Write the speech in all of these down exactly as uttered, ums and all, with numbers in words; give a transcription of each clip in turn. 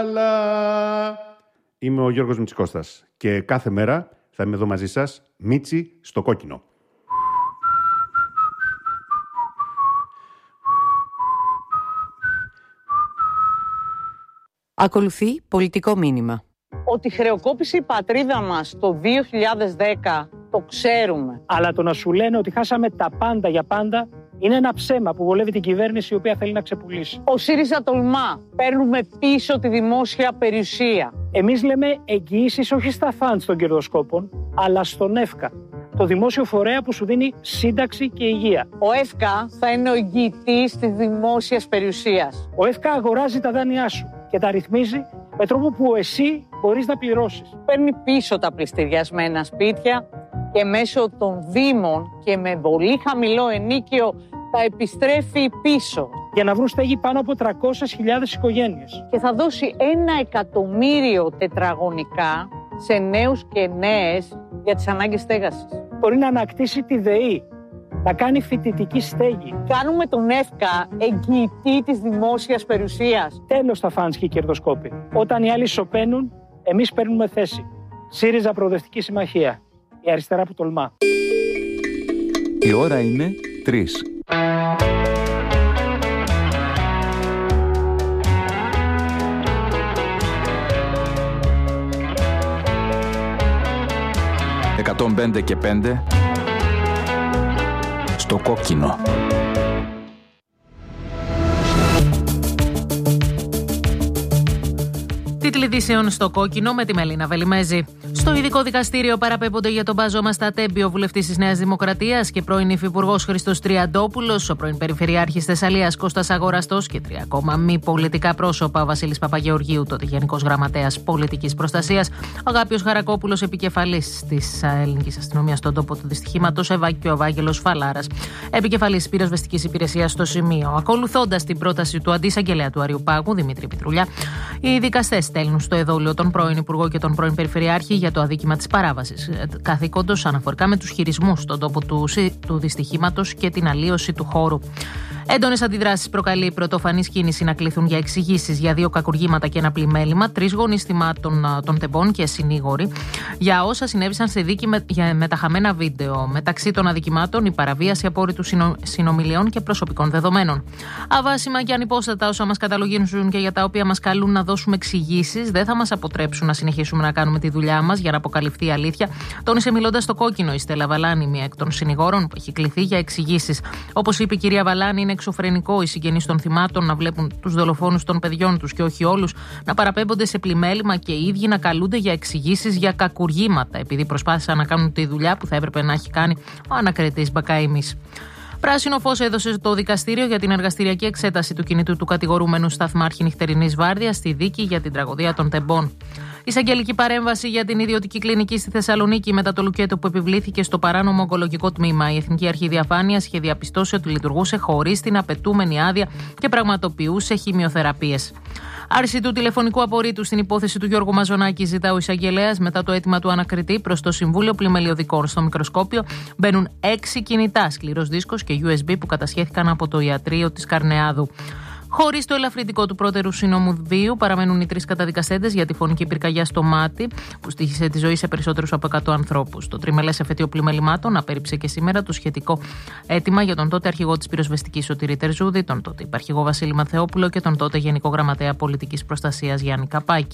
Είμαι ο Γιώργος Μητσικώστας και κάθε μέρα θα είμαι εδώ μαζί σας, Μίτσι στο κόκκινο. Ακολουθεί πολιτικό μήνυμα. Ότι χρεοκόπησε η πατρίδα μας το δύο χιλιάδες δέκα, το ξέρουμε. Αλλά το να σου λένε ότι χάσαμε τα πάντα για πάντα είναι ένα ψέμα που βολεύει την κυβέρνηση η οποία θέλει να ξεπουλήσει. Ο ΣΥΡΙΖΑ τολμά. Παίρνουμε πίσω τη δημόσια περιουσία. Εμείς λέμε εγγυήσεις όχι στα φαντς των κερδοσκόπων, αλλά στον ΕΦΚΑ, το δημόσιο φορέα που σου δίνει σύνταξη και υγεία. Ο ΕΦΚΑ θα είναι ο εγγυητής της δημόσιας περιουσίας. Ο ΕΦΚΑ αγοράζει τα δάνειά σου και τα ρυθμίζει με τρόπο που εσύ μπορείς να πληρώσεις. Παίρνει πίσω τα πληστηριασμένα σπίτια και μέσω των δήμων και με πολύ χαμηλό ενίκιο τα επιστρέφει πίσω. Για να βρουν στέγη πάνω από τριακόσιες χιλιάδες οικογένειες. Και θα δώσει ένα εκατομμύριο τετραγωνικά σε νέους και νέες για τις ανάγκες στέγασης. Μπορεί να ανακτήσει τη ΔΕΗ, να κάνει φοιτητική στέγη. Κάνουμε τον ΕΦΚΑ εγγυητή της δημόσιας περιουσίας. Τέλος τα φαντς και οι κερδοσκόποι. Όταν οι άλλοι σωπαίνουν, εμείς παίρνουμε θέση. ΣΥΡΙΖΑ Προοδευτική Συμμαχία. Η αριστερά που τολμά. Η ώρα είναι τρεις. εκατόν πέντε και πέντε στο κόκκινο. Τίτλοι ειδήσεων στο κόκκινο με τη Μελίνα Βελιμέζη. Στο ειδικό δικαστήριο παραπέμπονται για τον Μπάζο Μαστατέμπη, ο βουλευτής της Νέας Δημοκρατίας και πρώην υφυπουργός Χρήστος Τριαντόπουλος, ο πρώην Περιφερειάρχης Θεσσαλίας Κώστας Αγοραστός και τρία ακόμα μη πολιτικά πρόσωπα, ο Βασίλης Παπαγεωργίου, τότε Γενικός Γραμματέας Πολιτικής Προστασίας, ο Αγάπιος Χαρακόπουλος, επικεφαλής της ελληνικής αστυνομίας στον τόπο του δυστυχήματος, και ο Ευάγγελος Φαλάρας, επικεφαλής πυροσβεστικής υπηρεσίας στο σημείο. Ακολουθώντας την πρόταση του αντισαγγελέα του Αριουπάγου, Δημήτρη Πιτρουλιά, οι δικαστές στέλνουν στο εδόλιο τον πρώην Υπουργό και τον πρώην Περιφερειάρχη για το αδίκημα της παράβασης καθήκοντος αναφορικά με τους χειρισμούς στον τόπο του, του δυστυχήματος και την αλλίωση του χώρου. Έντονες αντιδράσεις προκαλεί η πρωτοφανής κίνηση να κληθούν για εξηγήσεις για δύο κακουργήματα και ένα πλημέλημα, τρεις γονείς θυμάτων των τεμπών και συνήγοροι για όσα συνέβησαν σε δίκη με, για, με τα χαμένα βίντεο. Μεταξύ των αδικημάτων, η παραβίαση απόρριτου συνο, συνομιλιών και προσωπικών δεδομένων. Αβάσιμα και ανυπόστατα όσα μας καταλογίζουν και για τα οποία μας καλούν να δώσουμε εξηγήσεις, δεν θα μας αποτρέψουν να συνεχίσουμε να κάνουμε τη δουλειά μας για να αποκαλυφθεί η αλήθεια, τόνισε μιλώντας στο κόκκινο η Στέλλα Βαλάνη, μία εκ των συνηγόρων που έχει κληθεί για εξηγήσεις. Όπως είπε η κυρία Βαλάνη, είναι εξωφρενικό οι συγγενείς των θυμάτων να βλέπουν τους δολοφόνους των παιδιών τους και όχι όλους να παραπέμπονται σε πλημέλημα και οι ίδιοι να καλούνται για εξηγήσεις για κακουργήματα, επειδή προσπάθησαν να κάνουν τη δουλειά που θα έπρεπε να έχει κάνει ο ανακριτής Μπακαήμης. Πράσινο φως έδωσε το δικαστήριο για την εργαστηριακή εξέταση του κινητού του κατηγορούμενου σταθμάρχη νυχτερινής βάρδιας στη δίκη για την τραγωδία των τεμπών. Εισαγγελική παρέμβαση για την ιδιωτική κλινική στη Θεσσαλονίκη μετά το λουκέτο που επιβλήθηκε στο παράνομο ογκολογικό τμήμα. Η Εθνική Αρχή Διαφάνειας είχε διαπιστώσει ότι λειτουργούσε χωρίς την απαιτούμενη άδεια και πραγματοποιούσε χημειοθεραπείες. Άρση του τηλεφωνικού απορρίτου στην υπόθεση του Γιώργου Μαζονάκη ζητά ο εισαγγελέας μετά το αίτημα του ανακριτή προς το Συμβούλιο Πλημελιωδικών. Στο μικροσκόπιο μπαίνουν έξι κινητά, σκληρός δίσκος και γιου ες μπι που κατασχέθηκαν από το ιατρείο της Καρνεάδου. Χωρίς το ελαφρυντικό του πρώτερου συνομουδίου, παραμένουν οι τρεις καταδικαστέντες για τη φωνική πυρκαγιά στο μάτι, που στοίχισε τη ζωή σε περισσότερους από εκατό ανθρώπους. Το τριμελές εφετείο πλημελημάτων απέρριψε και σήμερα το σχετικό αίτημα για τον τότε αρχηγό της πυροσβεστικής Σωτήρη Τερζούδη, τον τότε υπαρχηγό Βασίλη Μαθεόπουλο και τον τότε Γενικό Γραμματέα Πολιτικής Προστασίας Γιάννη Καπάκη.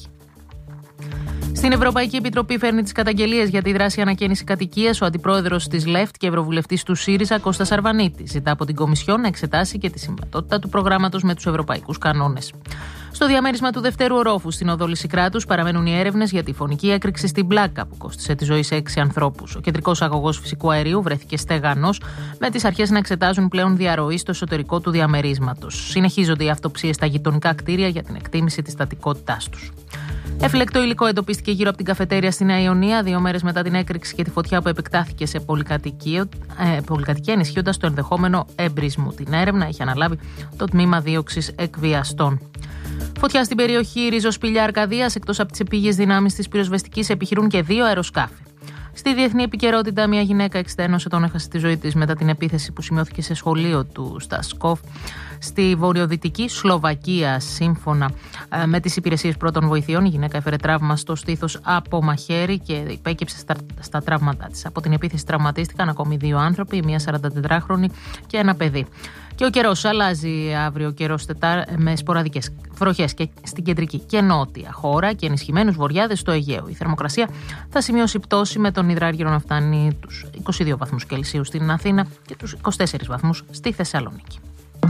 Στην Ευρωπαϊκή Επιτροπή φέρνει τις καταγγελίες για τη δράση ανακαίνιση κατοικίας ο αντιπρόεδρος της ΛΕΦΤ και ευρωβουλευτής του ΣΥΡΙΖΑ Κώστας Αρβανίτης. Ζητά από την Κομισιόν να εξετάσει και τη συμβατότητα του προγράμματος με τους ευρωπαϊκούς κανόνες. Στο διαμέρισμα του δευτέρου ορόφου στην οδό Λυσικράτους παραμένουν οι έρευνες για τη φωνική έκρηξη στην Πλάκα που κόστισε τη ζωή σε έξι ανθρώπους. Ο κεντρικός αγωγός φυσικού αερίου βρέθηκε στεγανός, με τις αρχές να εξετάζουν πλέον διαρροή στο εσωτερικό του διαμερίσματος. Συνεχίζονται οι αυτοψίες στα γειτονικά κτίρια για την εκτίμηση της στατικότητάς τους. Εφλεκτό υλικό εντοπίστηκε γύρω από την καφετέρια στη Νέα Ιωνία, δύο μέρες μετά την έκρηξη και τη φωτιά που επεκτάθηκε σε πολυκατοικία, ε, πολυκατοικία ενισχύοντας το ενδεχόμενο εμπρισμού. Την έρευνα έχει αναλάβει το τμήμα δίωξης εκβιαστών. Φωτιά στην περιοχή Ριζοσπηλιά Αρκαδίας, εκτός από τις επίγειες δυνάμεις της πυροσβεστικής, επιχειρούν και δύο αεροσκάφη. Στη διεθνή επικαιρότητα, μια γυναίκα εξήντα ενός ετών έχασε τη ζωή της μετά την επίθεση που σημειώθηκε σε σχολείο του Στασκόφ στη βορειοδυτική Σλοβακία. Σύμφωνα με τις υπηρεσίες πρώτων βοηθειών, η γυναίκα έφερε τραύμα στο στήθος από μαχαίρι και υπέκυψε στα, στα τραύματά της. Από την επίθεση τραυματίστηκαν ακόμη δύο άνθρωποι, μια σαραντατετράχρονη και ένα παιδί. Και ο καιρός αλλάζει αύριο, καιρός με σποραδικές βροχές και στην κεντρική και νότια χώρα και ενισχυμένους βορειάδες στο Αιγαίο. Η θερμοκρασία θα σημειώσει πτώση, με τον υδράργυρο να φτάνει τους είκοσι δύο βαθμούς Κελσίου στην Αθήνα και τους είκοσι τέσσερις βαθμούς στη Θεσσαλονίκη.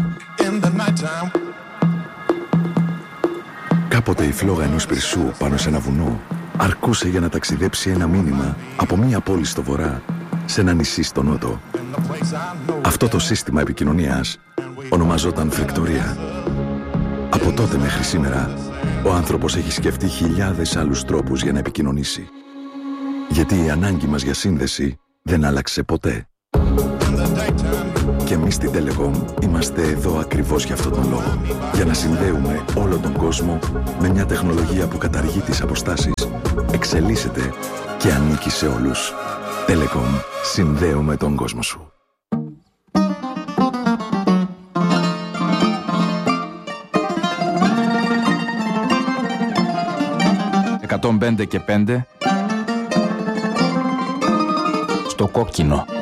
Κάποτε η φλόγα ενός πυρσού πάνω σε ένα βουνό αρκούσε για να ταξιδέψει ένα μήνυμα από μία πόλη στο βορρά σε ένα νησί στο νότο. Αυτό το σύστημα επικοινωνίας ονομαζόταν φρεκτορία. Από τότε μέχρι σήμερα, ο άνθρωπος έχει σκεφτεί χιλιάδες άλλους τρόπους για να επικοινωνήσει. Γιατί η ανάγκη μας για σύνδεση δεν άλλαξε ποτέ. Και εμείς στην Telecom είμαστε εδώ ακριβώς για αυτόν τον λόγο. Για να συνδέουμε όλο τον κόσμο με μια τεχνολογία που καταργεί τις αποστάσεις, εξελίσσεται και ανήκει σε όλους. Telecom. Συνδέουμε τον κόσμο σου. εκατόν πέντε και πέντε στο κόκκινο.